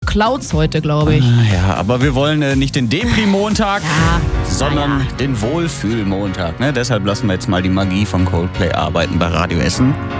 Clouds heute, glaube ich. Ja, aber wir wollen nicht den Depri-Montag, sondern den Wohlfühl-Montag. Ne? Deshalb lassen wir jetzt mal die Magie von Coldplay arbeiten bei Radio Essen.